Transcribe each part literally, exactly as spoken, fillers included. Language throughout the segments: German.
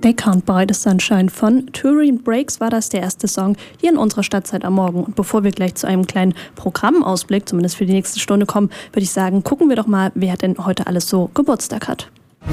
I Can't Buy the Sunshine von Turin Breaks war das, der erste Song hier in unserer Stadtzeit am Morgen. Und bevor wir gleich zu einem kleinen Programmausblick, zumindest für die nächste Stunde kommen, würde ich sagen, gucken wir doch mal, wer denn heute alles so Geburtstag hat.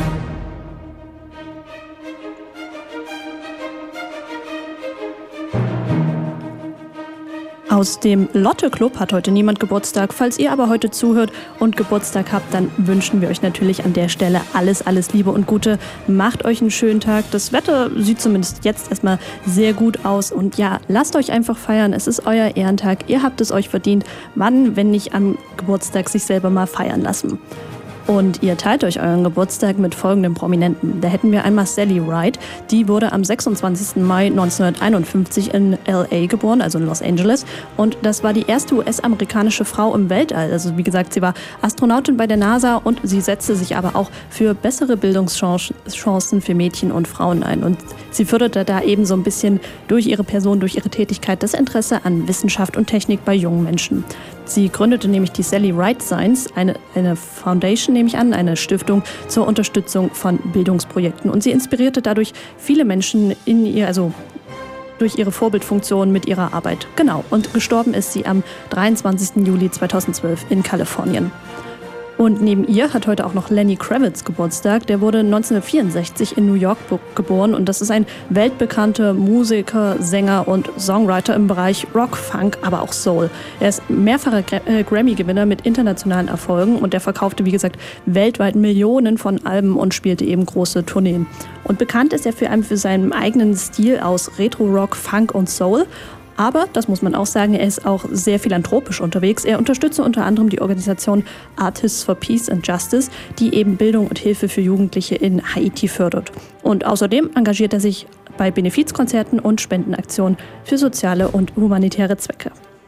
Aus dem Lotte-Club hat heute niemand Geburtstag. Falls ihr aber heute zuhört und Geburtstag habt, dann wünschen wir euch natürlich an der Stelle alles, alles Liebe und Gute. Macht euch einen schönen Tag. Das Wetter sieht zumindest jetzt erstmal sehr gut aus. Und ja, lasst euch einfach feiern. Es ist euer Ehrentag. Ihr habt es euch verdient. Wann, wenn nicht am Geburtstag, sich selber mal feiern lassen? Und ihr teilt euch euren Geburtstag mit folgenden Prominenten. Da hätten wir einmal Sally Ride. Die wurde am sechsundzwanzigsten Mai neunzehnhunderteinundfünfzig in L A geboren, also in Los Angeles. Und das war die erste U S-amerikanische Frau im Weltall. Also wie gesagt, sie war Astronautin bei der NASA und sie setzte sich aber auch für bessere Bildungschancen für Mädchen und Frauen ein. Und sie förderte da eben so ein bisschen durch ihre Person, durch ihre Tätigkeit das Interesse an Wissenschaft und Technik bei jungen Menschen. Sie gründete nämlich die Sally Ride Science, eine, eine Foundation, nehme ich an, eine Stiftung zur Unterstützung von Bildungsprojekten. Und sie inspirierte dadurch viele Menschen in ihr, also durch ihre Vorbildfunktion mit ihrer Arbeit. Genau, und gestorben ist sie am dreiundzwanzigsten Juli zweitausendzwölf in Kalifornien. Und neben ihr hat heute auch noch Lenny Kravitz Geburtstag. Der wurde neunzehnhundertvierundsechzig in New York geboren und das ist ein weltbekannter Musiker, Sänger und Songwriter im Bereich Rock, Funk, aber auch Soul. Er ist mehrfacher Grammy-Gewinner mit internationalen Erfolgen und er verkaufte, wie gesagt, weltweit Millionen von Alben und spielte eben große Tourneen. Und bekannt ist er für, einen, für seinen eigenen Stil aus Retro-Rock, Funk und Soul. Aber, das muss man auch sagen, er ist auch sehr philanthropisch unterwegs. Er unterstütze unter anderem die Organisation Artists for Peace and Justice, die eben Bildung und Hilfe für Jugendliche in Haiti fördert. Und außerdem engagiert er sich bei Benefizkonzerten und Spendenaktionen für soziale und humanitäre Zwecke.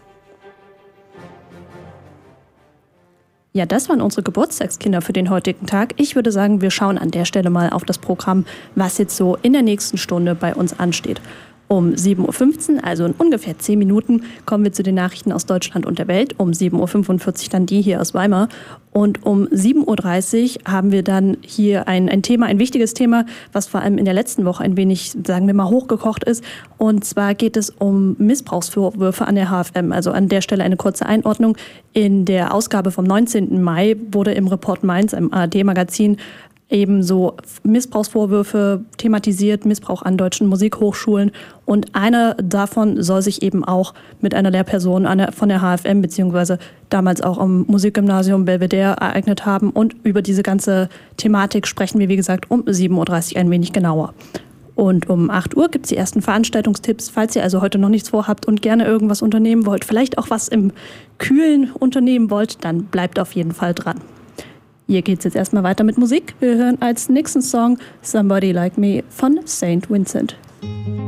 Ja, das waren unsere Geburtstagskinder für den heutigen Tag. Ich würde sagen, wir schauen an der Stelle mal auf das Programm, was jetzt so in der nächsten Stunde bei uns ansteht. Um sieben Uhr fünfzehn, also in ungefähr zehn Minuten, kommen wir zu den Nachrichten aus Deutschland und der Welt. Um sieben Uhr fünfundvierzig dann die hier aus Weimar. Und um sieben Uhr dreißig haben wir dann hier ein, ein Thema, ein wichtiges Thema, was vor allem in der letzten Woche ein wenig, sagen wir mal, hochgekocht ist. Und zwar geht es um Missbrauchsvorwürfe an der H F M. Also an der Stelle eine kurze Einordnung. In der Ausgabe vom neunzehnten Mai wurde im Report Mainz, einem A R D-Magazin, ebenso Missbrauchsvorwürfe thematisiert, Missbrauch an deutschen Musikhochschulen. Und einer davon soll sich eben auch mit einer Lehrperson von der H F M beziehungsweise damals auch am Musikgymnasium Belvedere ereignet haben. Und über diese ganze Thematik sprechen wir, wie gesagt, um sieben Uhr dreißig ein wenig genauer. Und um acht Uhr gibt es die ersten Veranstaltungstipps. Falls ihr also heute noch nichts vorhabt und gerne irgendwas unternehmen wollt, vielleicht auch was im Kühlen unternehmen wollt, dann bleibt auf jeden Fall dran. Hier geht's jetzt erstmal weiter mit Musik. Wir hören als nächsten Song Somebody Like Me von Saint Vincent.